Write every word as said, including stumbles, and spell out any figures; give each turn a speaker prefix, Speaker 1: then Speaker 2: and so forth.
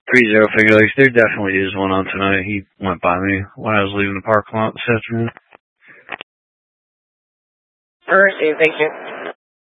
Speaker 1: Three zero Finger Lakes. There definitely is one on tonight. He went by me when I was leaving the parking lot this afternoon.
Speaker 2: Alright, Dave, thank you.